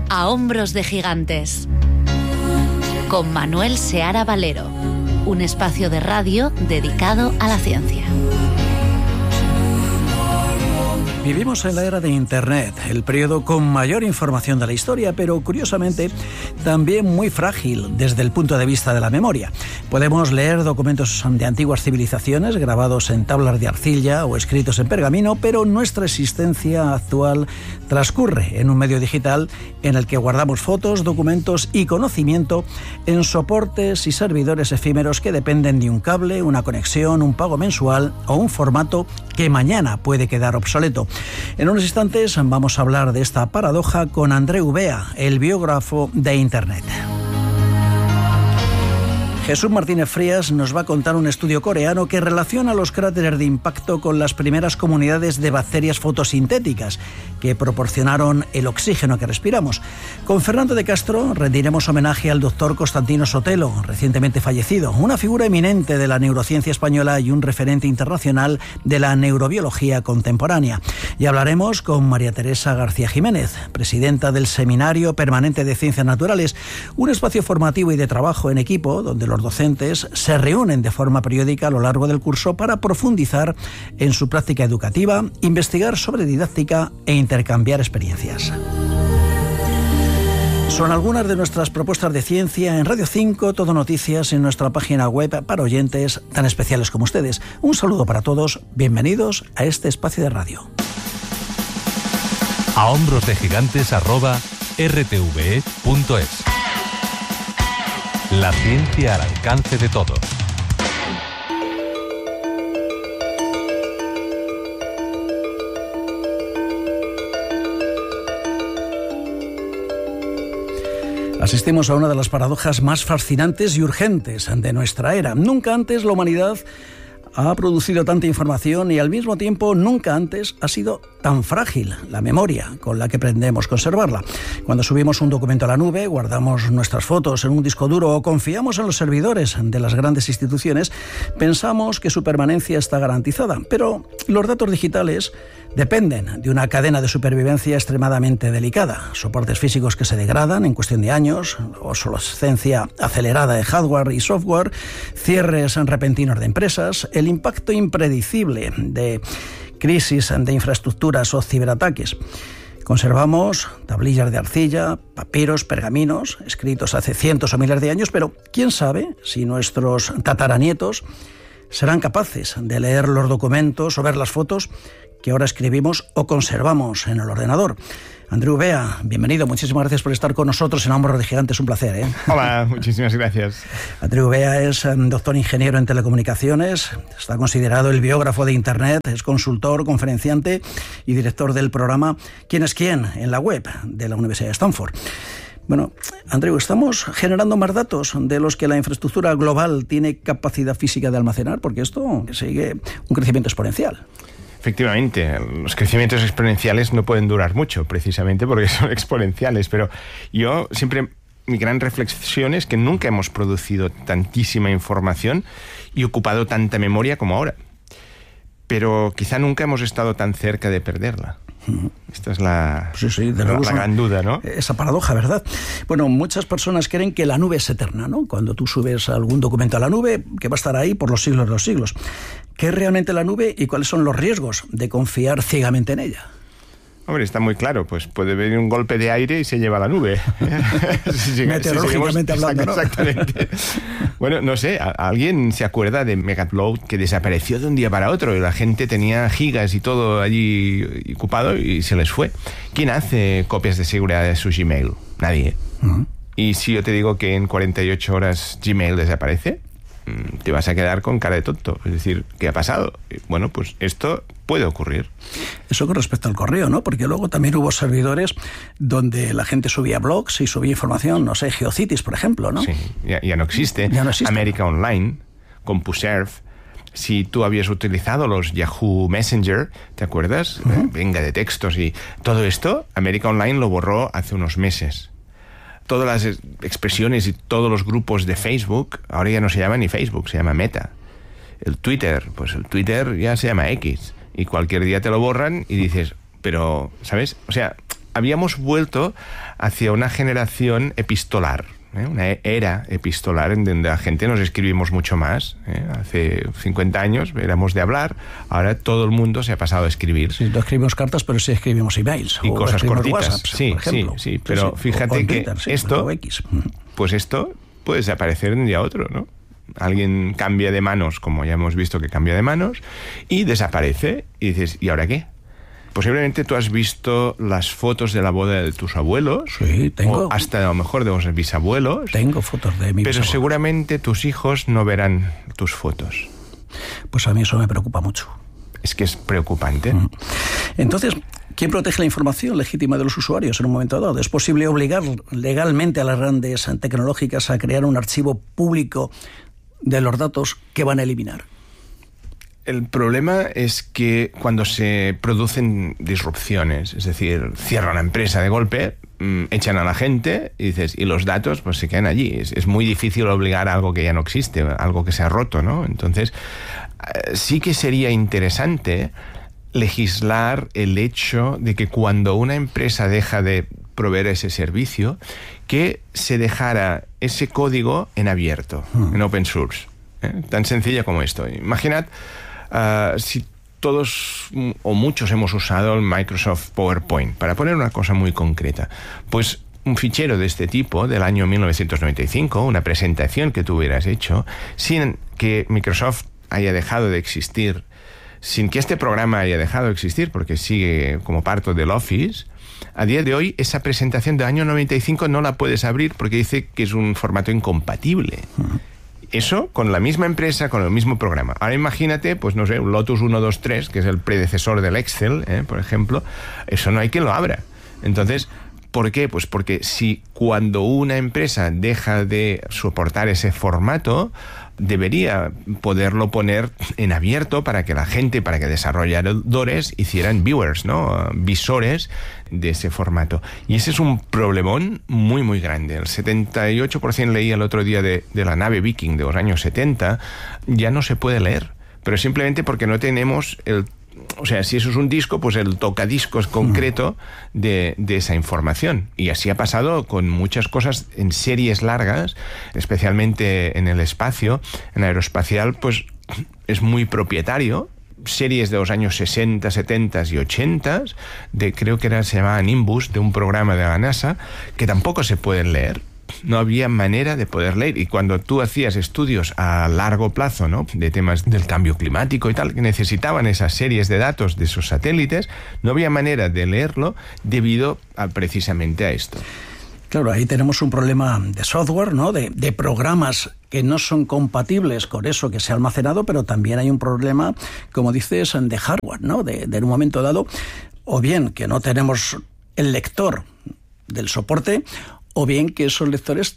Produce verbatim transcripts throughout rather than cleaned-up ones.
A hombros de gigantes. Con Manuel Seara Valero, un espacio de radio dedicado a la ciencia. Vivimos en la era de Internet, el periodo con mayor información de la historia, pero curiosamente también muy frágil desde el punto de vista de la memoria. Podemos leer documentos de antiguas civilizaciones grabados en tablas de arcilla o escritos en pergamino, pero nuestra existencia actual transcurre en un medio digital en el que guardamos fotos, documentos y conocimiento en soportes y servidores efímeros que dependen de un cable, una conexión, un pago mensual o un formato que mañana puede quedar obsoleto. En unos instantes vamos a hablar de esta paradoja con Andreu Bea, el biógrafo de Internet. Jesús Martínez Frías nos va a contar un estudio coreano que relaciona los cráteres de impacto con las primeras comunidades de bacterias fotosintéticas que proporcionaron el oxígeno que respiramos. Con Fernando de Castro rendiremos homenaje al doctor Constantino Sotelo, recientemente fallecido, una figura eminente de la neurociencia española y un referente internacional de la neurobiología contemporánea. Y hablaremos con María Teresa García Jiménez, presidenta del Seminario Permanente de Ciencias Naturales, un espacio formativo y de trabajo en equipo donde los docentes se reúnen de forma periódica a lo largo del curso para profundizar en su práctica educativa, investigar sobre didáctica e intercambiar experiencias. Son algunas de nuestras propuestas de ciencia en Radio cinco, Todo Noticias, en nuestra página web para oyentes tan especiales como ustedes. Un saludo para todos, bienvenidos a este espacio de radio. A hombros de gigantes arroba r t v e punto es. La ciencia al alcance de todos. Asistimos a una de las paradojas más fascinantes y urgentes de nuestra era. Nunca antes la humanidad ha producido tanta información y al mismo tiempo nunca antes ha sido tan frágil la memoria con la que pretendemos conservarla. Cuando subimos un documento a la nube, guardamos nuestras fotos en un disco duro o confiamos en los servidores de las grandes instituciones, pensamos que su permanencia está garantizada. Pero los datos digitales dependen de una cadena de supervivencia extremadamente delicada. Soportes físicos que se degradan en cuestión de años, obsolescencia acelerada de hardware y software, cierres repentinos de empresas, el impacto impredecible de crisis de infraestructuras o ciberataques. Conservamos tablillas de arcilla, papiros, pergaminos, escritos hace cientos o miles de años, pero quién sabe si nuestros tataranietos serán capaces de leer los documentos o ver las fotos que ahora escribimos o conservamos en el ordenador. Andreu Bea, bienvenido, muchísimas gracias por estar con nosotros en Hombros de Gigantes, un placer, ¿eh? Hola, muchísimas gracias. Andreu Bea es um, doctor ingeniero en telecomunicaciones, está considerado el biógrafo de Internet, es consultor, conferenciante y director del programa ¿Quién es quién?, en la web de la Universidad de Stanford. Bueno, Andreu, ¿estamos generando más datos de los que la infraestructura global tiene capacidad física de almacenar? Porque esto sigue un crecimiento exponencial. Efectivamente, los crecimientos exponenciales no pueden durar mucho, precisamente porque son exponenciales, pero yo siempre, mi gran reflexión es que nunca hemos producido tantísima información y ocupado tanta memoria como ahora. Pero quizá nunca hemos estado tan cerca de perderla. Esta es la, sí, sí, de la, la gran duda, ¿no? Esa paradoja, ¿verdad? Bueno, muchas personas creen que la nube es eterna, ¿no? Cuando tú subes algún documento a la nube, que va a estar ahí por los siglos de los siglos. ¿Qué es realmente la nube y cuáles son los riesgos de confiar ciegamente en ella? Hombre, está muy claro, pues puede venir un golpe de aire y se lleva la nube. si, Meteorológicamente si hablando, ¿no? Exactamente. Bueno, no sé, ¿alguien se acuerda de Megaupload que desapareció de un día para otro y la gente tenía gigas y todo allí ocupado y se les fue? ¿Quién hace copias de seguridad de su Gmail? Nadie. Uh-huh. Y si yo te digo que en cuarenta y ocho horas Gmail desaparece, te vas a quedar con cara de tonto. Es decir, ¿qué ha pasado? Bueno, pues esto puede ocurrir. Eso con respecto al correo, ¿no? Porque luego también hubo servidores donde la gente subía blogs y subía información, no sé, GeoCities, por ejemplo, ¿no? Sí, ya, ya no existe. Ya no existe. América Online, CompuServe. Si tú habías utilizado los Yahoo Messenger, ¿te acuerdas? Uh-huh. Venga, de textos y todo esto, América Online lo borró hace unos meses. Todas las expresiones y todos los grupos de Facebook, ahora ya no se llama ni Facebook, se llama Meta. El Twitter, pues el Twitter ya se llama X. Y cualquier día te lo borran y dices, pero, ¿sabes? O sea, habíamos vuelto hacia una generación epistolar, ¿eh? Una era epistolar en donde la gente nos escribimos mucho más. ¿eh? Hace cincuenta años éramos de hablar, ahora todo el mundo se ha pasado a escribir. Sí, no escribimos cartas, pero sí escribimos emails. Y o cosas cortitas. WhatsApps, sí, por ejemplo. sí, sí, pero sí, fíjate o, o que Twitter, sí, esto, o X. pues esto puede desaparecer de un día a otro, ¿no? Alguien cambia de manos, como ya hemos visto que cambia de manos, y desaparece, y dices, ¿y ahora qué? Posiblemente tú has visto las fotos de la boda de tus abuelos. Sí, tengo. O hasta a lo mejor de los bisabuelos. Tengo fotos de mi Pero bisabuelo. seguramente tus hijos no verán tus fotos. Pues a mí eso me preocupa mucho. Es que es preocupante. Mm. Entonces, ¿quién protege la información legítima de los usuarios en un momento dado? ¿Es posible obligar legalmente a las grandes tecnológicas a crear un archivo público de los datos que van a eliminar? El problema es que cuando se producen disrupciones, es decir, cierran la empresa de golpe, mmm, echan a la gente y dices, y los datos pues se quedan allí. Es, es muy difícil obligar a algo que ya no existe, algo que se ha roto, ¿no? Entonces, eh, sí que sería interesante legislar el hecho de que cuando una empresa deja de proveer ese servicio, que se dejara ese código en abierto, hmm. en open source. ¿eh? Tan sencilla como esto. Imaginad Uh, si todos o muchos hemos usado el Microsoft PowerPoint, para poner una cosa muy concreta, pues un fichero de este tipo del año mil novecientos noventa y cinco, una presentación que tú hubieras hecho, sin que Microsoft haya dejado de existir, sin que este programa haya dejado de existir, porque sigue como parte del Office, a día de hoy esa presentación del año noventa y cinco no la puedes abrir porque dice que es un formato incompatible. Uh-huh. Eso con la misma empresa, con el mismo programa. Ahora imagínate, pues no sé, un Lotus uno dos tres, que es el predecesor del Excel, ¿eh? por ejemplo, eso no hay quien lo abra. Entonces, ¿por qué? Pues porque si cuando una empresa deja de soportar ese formato, debería poderlo poner en abierto para que la gente, para que desarrolladores hicieran viewers, ¿no? Visores de ese formato. Y ese es un problemón muy, muy grande. El setenta y ocho por ciento leí el otro día de, de la nave Viking de los años setenta, ya no se puede leer, pero simplemente porque no tenemos el... O sea, si eso es un disco, pues el tocadiscos concreto de, de esa información. Y así ha pasado con muchas cosas en series largas, especialmente en el espacio, en aeroespacial, pues es muy propietario. Series de los años sesenta, setenta y ochenta, de, creo que era, se llamaba Nimbus, de un programa de la NASA, que tampoco se pueden leer. No había manera de poder leer. Y cuando tú hacías estudios a largo plazo, ¿no?, de temas del cambio climático y tal, que necesitaban esas series de datos de esos satélites, no había manera de leerlo debido a, precisamente a esto. Claro, ahí tenemos un problema de software, ¿no?, de, de programas que no son compatibles con eso que se ha almacenado, pero también hay un problema, como dices, de hardware, ¿no?, de, de en un momento dado, o bien que no tenemos el lector del soporte, o bien que esos lectores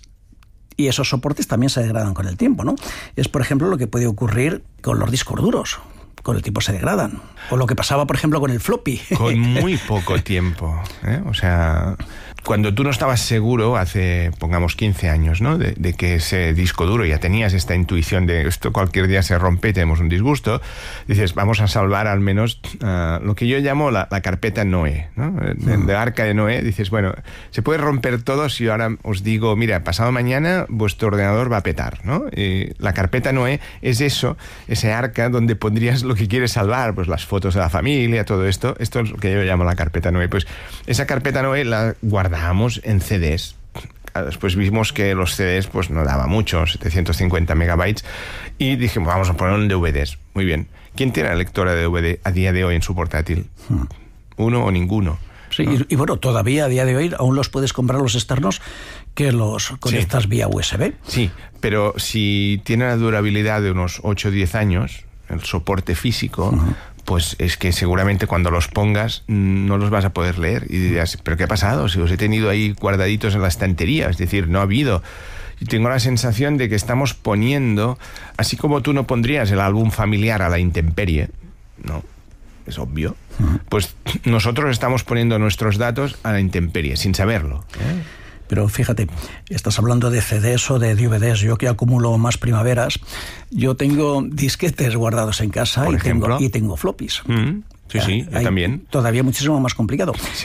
y esos soportes también se degradan con el tiempo, ¿no? Es, por ejemplo, lo que puede ocurrir con los discos duros. Con el tiempo se degradan. O lo que pasaba, por ejemplo, con el floppy. Con muy poco tiempo, ¿eh? O sea, cuando tú no estabas seguro, hace, pongamos, quince años, ¿no?, de, de que ese disco duro, ya tenías esta intuición de esto cualquier día se rompe y tenemos un disgusto, dices, vamos a salvar al menos uh, lo que yo llamo la, la carpeta Noé, ¿no? De, de arca de Noé. Dices, bueno, se puede romper todo si ahora os digo, mira, pasado mañana vuestro ordenador va a petar, ¿no? Y la carpeta Noé es eso, ese arca donde pondrías lo que quieres salvar, pues las fotos de la familia, todo esto. Esto es lo que yo llamo la carpeta Noé. Pues esa carpeta Noé la guardábamos en C Ds. Después vimos que los C Ds pues no daba mucho, setecientos cincuenta megabytes, y dijimos, vamos a poner un D V Ds. Muy bien. ¿Quién tiene la lectora de D V D a día de hoy en su portátil? Hmm. ¿Uno o ninguno? Sí, ¿no? y, y bueno, todavía a día de hoy aún los puedes comprar los externos que los conectas sí. vía U S B. Sí, pero si tiene la durabilidad de unos ocho o diez años, el soporte físico, uh-huh. pues es que seguramente cuando los pongas no los vas a poder leer y dirás, ¿pero qué ha pasado? Si los he tenido ahí guardaditos en la estantería, es decir, no ha habido. Y tengo la sensación de que estamos poniendo, así como tú no pondrías el álbum familiar a la intemperie, ¿no?, es obvio, uh-huh. pues nosotros estamos poniendo nuestros datos a la intemperie, sin saberlo, ¿eh? Pero fíjate, estás hablando de C Ds o de D V Ds. Yo que acumulo más primaveras, yo tengo disquetes guardados en casa y tengo, y tengo floppies. Mm, sí, sí, yo también. Todavía muchísimo más complicado. Sí.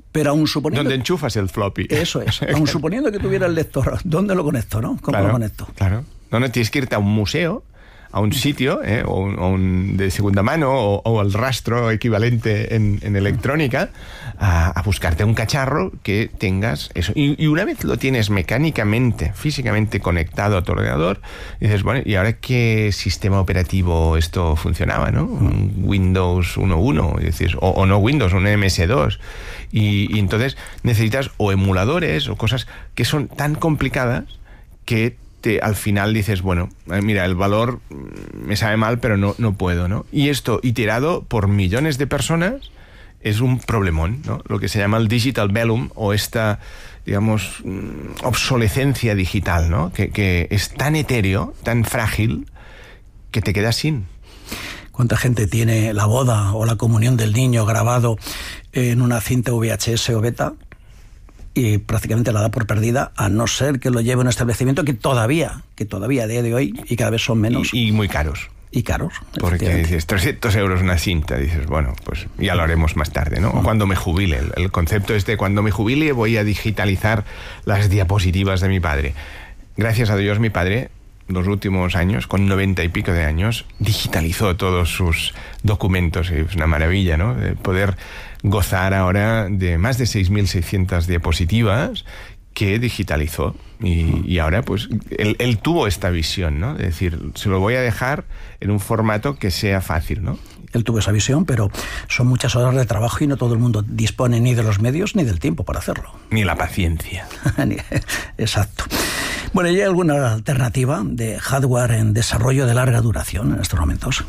Pero aún suponiendo... ¿Dónde enchufas el floppy? Eso es. Aún suponiendo que tuviera el lector, ¿dónde lo conecto, no? ¿Cómo claro, lo conecto? Claro. No, no, tienes que irte a un museo, a un sitio, ¿eh? o, un, o un de segunda mano, o, o el rastro equivalente en, en electrónica, a, a buscarte un cacharro que tengas eso. Y, y una vez lo tienes mecánicamente, físicamente conectado a tu ordenador, dices, bueno, ¿y ahora qué sistema operativo esto funcionaba, no? Un Windows uno punto uno, y dices, o, o no Windows, un M S dos. Y, y entonces necesitas o emuladores o cosas que son tan complicadas que Te, al final dices, bueno, mira, el valor me sabe mal, pero no, no puedo, ¿no? Y esto, iterado por millones de personas, es un problemón, ¿no? Lo que se llama el digital vellum, o esta, digamos, obsolescencia digital, ¿no? Que, que es tan etéreo, tan frágil, que te quedas sin. ¿Cuánta gente tiene la boda o la comunión del niño grabado en una cinta V H S o beta? Y prácticamente la da por perdida, a no ser que lo lleve a un establecimiento que todavía, que todavía a día de hoy, y cada vez son menos. Y, y muy caros. Y caros. Porque dices, trescientos euros una cinta, dices, bueno, pues ya lo haremos más tarde, ¿no? O cuando me jubile. El, el concepto es de cuando me jubile voy a digitalizar las diapositivas de mi padre. Gracias a Dios, mi padre, los últimos años, con noventa y pico de años, digitalizó todos sus documentos. Y es una maravilla, ¿no? De poder gozar ahora de más de seis mil seiscientas diapositivas que digitalizó. Y, y ahora, pues, él, él tuvo esta visión, ¿no? De decir, se lo voy a dejar en un formato que sea fácil, ¿no? Él tuvo esa visión, pero son muchas horas de trabajo y no todo el mundo dispone ni de los medios ni del tiempo para hacerlo. Ni la paciencia. Exacto. Bueno, ¿y hay alguna alternativa de hardware en desarrollo de larga duración en estos momentos?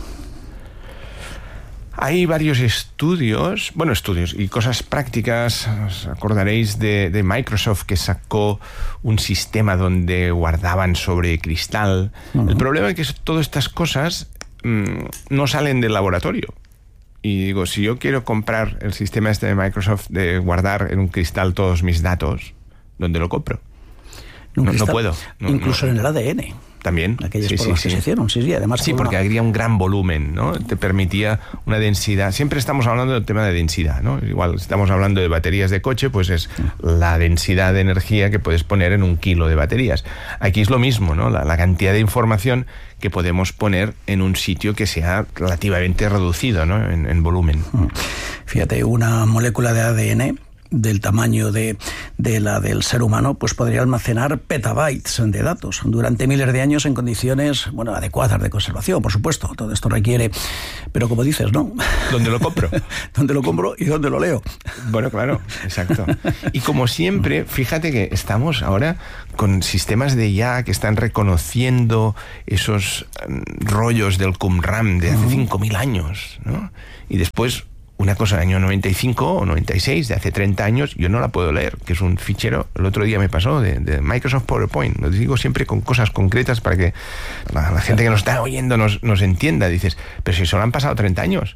Hay varios estudios, bueno, estudios y cosas prácticas. Os acordaréis de, de Microsoft, que sacó un sistema donde guardaban sobre cristal. Uh-huh. El problema es que todas estas cosas mmm, no salen del laboratorio. Y digo, si yo quiero comprar el sistema este de Microsoft de guardar en un cristal todos mis datos, ¿dónde lo compro? No, cristal, no puedo. No, incluso no, en el A D N. También. Aquellas sí, pruebas sí, que sí. se hicieron, sí, sí, además. Sí, porque una... habría un gran volumen, ¿no? Te permitía una densidad. Siempre estamos hablando del tema de densidad, ¿no? Igual estamos hablando de baterías de coche, pues es la densidad de energía que puedes poner en un kilo de baterías. Aquí es lo mismo, ¿no? La, la cantidad de información que podemos poner en un sitio que sea relativamente reducido, ¿no? En, en volumen. Fíjate, una molécula de A D N del tamaño de, de la del ser humano, pues podría almacenar petabytes de datos durante miles de años en condiciones, bueno, adecuadas de conservación, por supuesto. Todo esto requiere, pero como dices, ¿no? ¿Dónde lo compro? ¿Dónde lo compro y dónde lo leo? Bueno, claro, exacto. Y como siempre, fíjate que estamos ahora con sistemas de I A que están reconociendo esos rollos del Qumran de hace cinco mil años, ¿no? Y después una cosa del año noventa y cinco o noventa y seis, de hace treinta años, yo no la puedo leer, que es un fichero, el otro día me pasó, de, de Microsoft PowerPoint. Lo digo siempre con cosas concretas para que la, la gente que nos está oyendo nos, nos entienda. Dices, pero si solo han pasado treinta años.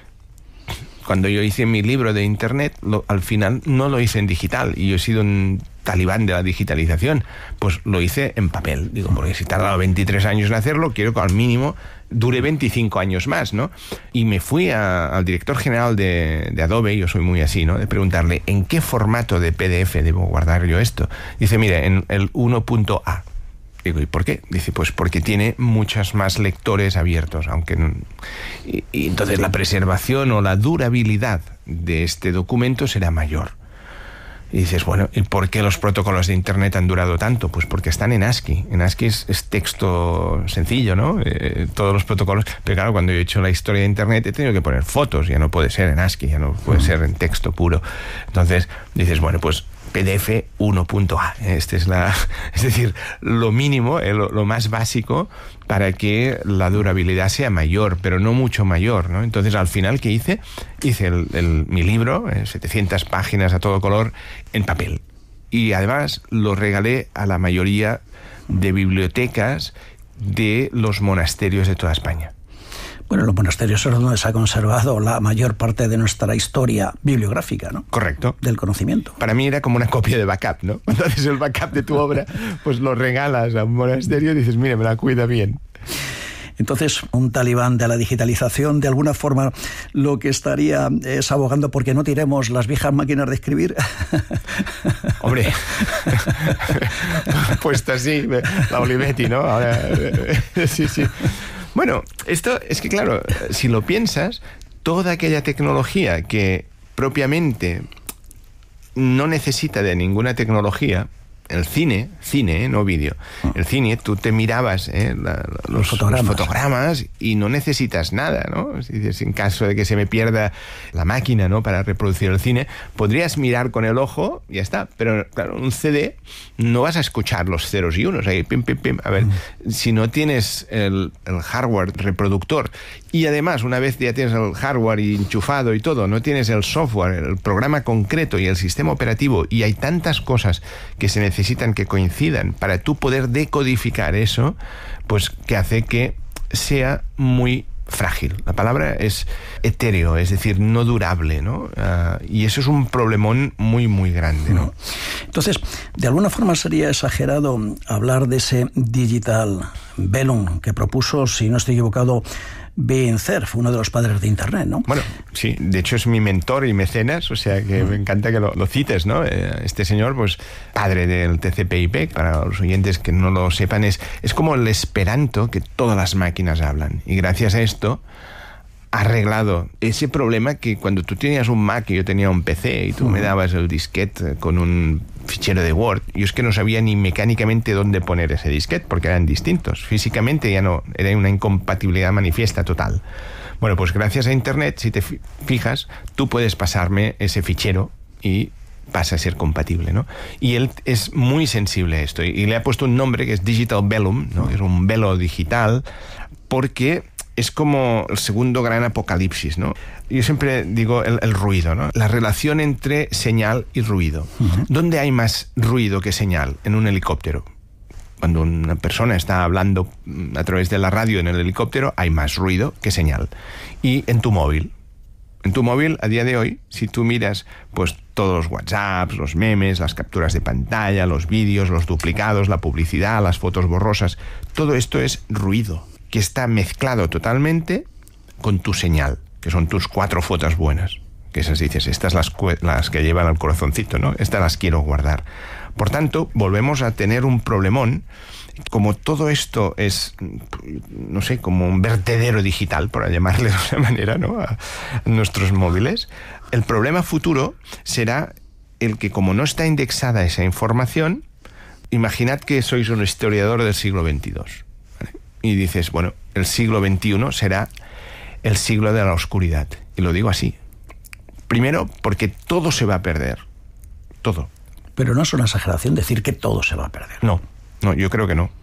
Cuando yo hice mi libro de Internet, lo, al final no lo hice en digital, y yo he sido un talibán de la digitalización, pues lo hice en papel. Digo, porque si he tardado veintitrés años en hacerlo, quiero que al mínimo dure veinticinco años más, ¿no? Y me fui a, al director general de, de Adobe, yo soy muy así, ¿no? De preguntarle, ¿en qué formato de P D F debo guardar yo esto? Dice, mire, en el uno punto A. Digo, ¿y por qué? Dice, pues porque tiene muchos más lectores abiertos, aunque no... y, y entonces la preservación o la durabilidad de este documento será mayor. Y dices, bueno, ¿y por qué los protocolos de Internet han durado tanto? Pues porque están en ASCII. En ASCII es, es texto sencillo, ¿no? Eh, todos los protocolos. Pero claro, cuando yo he hecho la historia de Internet he tenido que poner fotos. Ya no puede ser en ASCII, ya no puede ser en texto puro. Entonces dices, bueno, pues P D F uno punto A. Este es la, es decir, lo mínimo, eh, lo, lo más básico para que la durabilidad sea mayor, pero no mucho mayor, ¿no? Entonces, al final, ¿qué hice? Hice el, el, mi libro, eh, setecientas páginas a todo color, en papel. Y además lo regalé a la mayoría de bibliotecas de los monasterios de toda España. Bueno, los monasterios es donde se ha conservado la mayor parte de nuestra historia bibliográfica, ¿no? Correcto. Del conocimiento. Para mí era como una copia de backup, ¿no? Cuando haces el backup de tu obra, pues lo regalas a un monasterio y dices, mire, me la cuida bien. Entonces, un talibán de la digitalización, de alguna forma, lo que estaría es abogando porque no tiremos las viejas máquinas de escribir. Hombre, puesto así, la Olivetti, ¿no? Ahora, sí, sí. Bueno, esto es que, claro, si lo piensas, toda aquella tecnología que propiamente no necesita de ninguna tecnología, el cine, cine, ¿eh? No vídeo. El cine, tú te mirabas ¿eh? la, los, los, fotogramas. los fotogramas y no necesitas nada, ¿no? Si dices, en caso de que se me pierda la máquina, ¿no? Para reproducir el cine, podrías mirar con el ojo y ya está. Pero, claro, un C D no vas a escuchar los ceros y unos. Ahí, pim, pim, pim. A ver, mm. si no tienes el, el hardware reproductor y además, una vez ya tienes el hardware enchufado y todo, no tienes el software, el programa concreto y el sistema operativo, y hay tantas cosas que se necesitan que coincidan para tú poder decodificar eso, pues que hace que sea muy frágil. La palabra es etéreo, es decir, no durable, ¿no? Uh, y eso es un problemón muy, muy grande, ¿no? Entonces, de alguna forma sería exagerado hablar de ese digital vellum que propuso, si no estoy equivocado, Ben Cerf, uno de los padres de Internet, ¿no? Bueno, sí, de hecho es mi mentor y mecenas, o sea que mm. me encanta que lo, lo cites, ¿no? Este señor, pues, padre del T C P I P, para los oyentes que no lo sepan, es, es como el esperanto que todas las máquinas hablan. Y gracias a esto ha arreglado ese problema que cuando tú tenías un Mac y yo tenía un P C y tú mm. me dabas el disquete con un fichero de Word, yo es que no sabía ni mecánicamente dónde poner ese disquete porque eran distintos. Físicamente ya no, era una incompatibilidad manifiesta total. Bueno, pues gracias a Internet, si te fijas, tú puedes pasarme ese fichero y pasa a ser compatible, ¿no? Y él es muy sensible a esto y, y le ha puesto un nombre que es Digital Vellum, ¿no? Es un velo digital porque es como el segundo gran apocalipsis, ¿no? Yo siempre digo el, el ruido, ¿no? La relación entre señal y ruido. Uh-huh. ¿Dónde hay más ruido que señal? En un helicóptero. Cuando una persona está hablando a través de la radio en el helicóptero, hay más ruido que señal. Y en tu móvil. En tu móvil, a día de hoy, si tú miras pues todos los WhatsApps, los memes, las capturas de pantalla, los vídeos, los duplicados, la publicidad, las fotos borrosas, todo esto es ruido que está mezclado totalmente con tu señal, que son tus cuatro fotos buenas. Que esas dices, estas las, las que llevan al corazoncito, ¿no? Estas las quiero guardar. Por tanto, volvemos a tener un problemón. Como todo esto es, no sé, como un vertedero digital, por llamarle de una manera, ¿no? A nuestros móviles, el problema futuro será el que, como no está indexada esa información, imaginad que sois un historiador del siglo veintidós. Y dices, bueno, el siglo veintiuno será el siglo de la oscuridad. Y lo digo así. Primero, porque todo se va a perder. Todo. Pero no es una exageración decir que todo se va a perder. No, no, yo creo que no.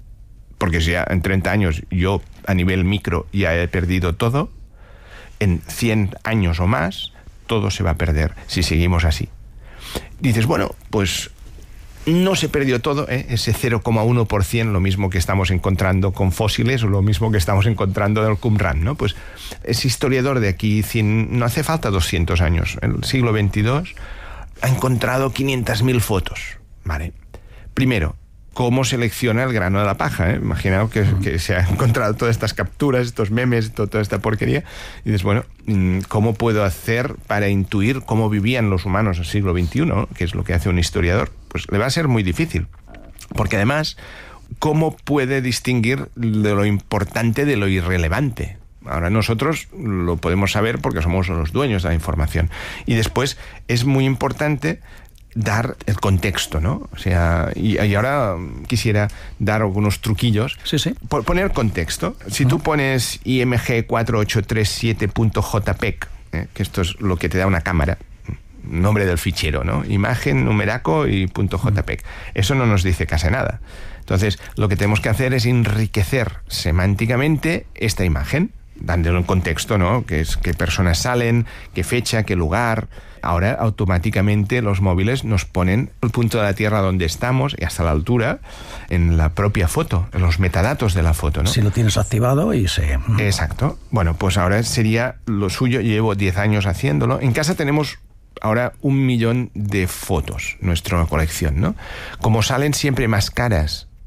Porque si ya en treinta años yo a nivel micro ya he perdido todo, en cien años o más, todo se va a perder si seguimos así. Dices, bueno, pues no se perdió todo, ¿eh? Ese cero coma uno por ciento, lo mismo que estamos encontrando con fósiles o lo mismo que estamos encontrando en el Qumran, ¿no? Pues es historiador de aquí, cien, no hace falta doscientos años. En el siglo veintidós ha encontrado quinientas mil fotos, ¿vale? Primero, ¿cómo selecciona el grano de la paja? ¿eh? Imaginaos que, que se ha encontrado todas estas capturas, estos memes, todo, toda esta porquería. Y dices, bueno, ¿cómo puedo hacer para intuir cómo vivían los humanos en el siglo veintiuno? ¿no? Que es lo que hace un historiador. Pues le va a ser muy difícil. Porque además, ¿cómo puede distinguir de lo importante de lo irrelevante? Ahora nosotros lo podemos saber porque somos los dueños de la información. Y después es muy importante dar el contexto, ¿no? O sea, y, y ahora quisiera dar algunos truquillos. Sí, sí. Por poner contexto. Si uh-huh. tú pones I M G cuatro ocho tres siete punto J P E G, ¿eh? que esto es lo que te da una cámara, nombre del fichero, ¿no? Imagen, numeraco y punto J P E G. Eso no nos dice casi nada. Entonces, lo que tenemos que hacer es enriquecer semánticamente esta imagen, dándole un contexto, ¿no? Que es qué personas salen, qué fecha, qué lugar. Ahora automáticamente los móviles nos ponen el punto de la Tierra donde estamos y hasta la altura en la propia foto, en los metadatos de la foto, ¿no? Si lo tienes activado y se... Exacto. Bueno, pues ahora sería lo suyo. Llevo diez años haciéndolo. En casa tenemos ahora un millón de fotos, nuestra colección, ¿no? Como salen siempre más caras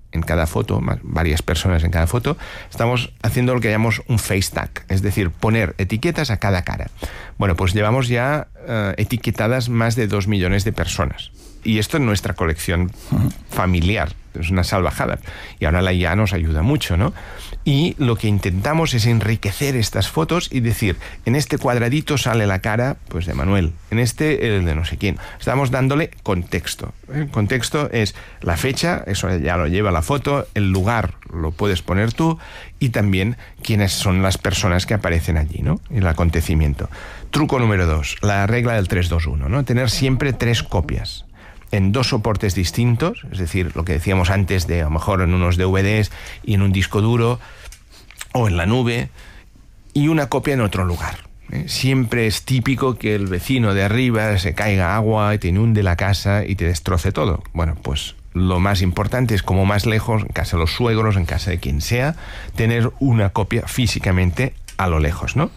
en cada foto, más, varias personas en cada foto, estamos haciendo lo que llamamos un face tag, es decir, poner etiquetas a cada cara. Bueno, pues llevamos ya uh, etiquetadas más de dos millones de personas. Y esto es nuestra colección familiar, es una salvajada. Y ahora la I A nos ayuda mucho, ¿no? Y lo que intentamos es enriquecer estas fotos y decir, en este cuadradito sale la cara, pues, de Manuel, en este el de no sé quién. Estamos dándole contexto. El contexto es la fecha, eso ya lo lleva la foto, el lugar lo puedes poner tú, y también quiénes son las personas que aparecen allí, ¿no? El acontecimiento. Truco número dos, la regla del tres dos uno, ¿no? Tener siempre tres copias en dos soportes distintos, es decir, lo que decíamos antes de a lo mejor en unos D V Ds y en un disco duro o en la nube, y una copia en otro lugar. ¿eh? Siempre es típico que el vecino de arriba se caiga agua y te inunde la casa y te destroce todo. Bueno, pues lo más importante es, como más lejos, en casa de los suegros, en casa de quien sea, tener una copia físicamente a lo lejos, ¿no?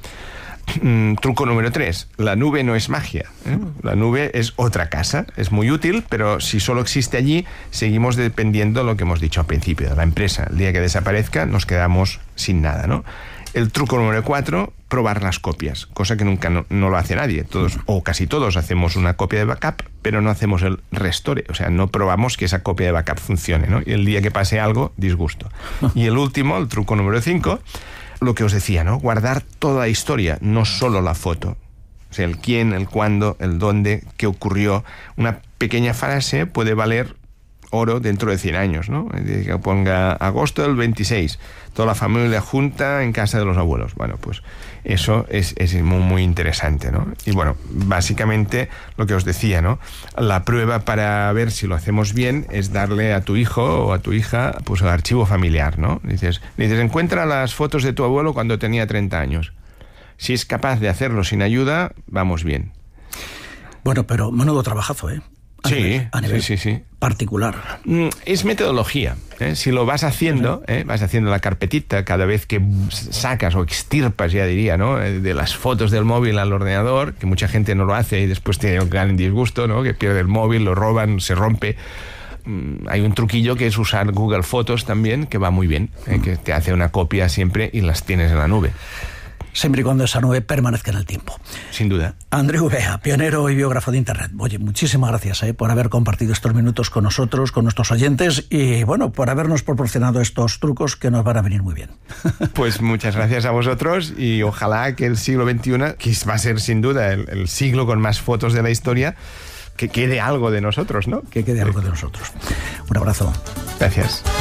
Mm, truco número tres, la nube no es magia, ¿eh? La nube es otra casa, es muy útil, pero si solo existe allí, seguimos dependiendo de lo que hemos dicho al principio, de la empresa. El día que desaparezca, nos quedamos sin nada, ¿no? El truco número cuatro, probar las copias, cosa que nunca no, no lo hace nadie. Todos, o casi todos, hacemos una copia de backup, pero no hacemos el restore, o sea, no probamos que esa copia de backup funcione, ¿no? Y el día que pase algo, disgusto. Y el último, el truco número cinco, lo que os decía, ¿no? Guardar toda la historia, no solo la foto. O sea, el quién, el cuándo, el dónde, qué ocurrió. Una pequeña frase puede valer oro dentro de cien años, ¿no? Que ponga agosto del veintiséis, toda la familia junta en casa de los abuelos. Bueno, pues eso es, es muy, muy interesante, ¿no? Y bueno, básicamente lo que os decía, ¿no? La prueba para ver si lo hacemos bien es darle a tu hijo o a tu hija, pues, el archivo familiar, ¿no? Dices, dices, encuentra las fotos de tu abuelo cuando tenía treinta años. Si es capaz de hacerlo sin ayuda, vamos bien. Bueno, pero menudo trabajazo, ¿eh? A sí, nivel, a nivel sí, sí, sí. particular. Es metodología. ¿eh? Si lo vas haciendo, ¿eh? vas haciendo la carpetita cada vez que sacas o extirpas, ya diría, ¿no? de las fotos del móvil al ordenador, que mucha gente no lo hace y después tiene un gran disgusto, ¿no? Que pierde el móvil, lo roban, se rompe. Hay un truquillo que es usar Google Fotos también, que va muy bien, ¿eh? que te hace una copia siempre y las tienes en la nube. Siempre y cuando esa nube permanezca en el tiempo. Sin duda. Andreu Bea, pionero y biógrafo de Internet. Oye, muchísimas gracias eh, por haber compartido estos minutos con nosotros, con nuestros oyentes, y bueno, por habernos proporcionado estos trucos que nos van a venir muy bien. Pues muchas gracias a vosotros, y ojalá que el siglo veintiuno, que va a ser sin duda el, el siglo con más fotos de la historia, que quede algo de nosotros, ¿no? Que quede algo de nosotros. Un abrazo. Gracias.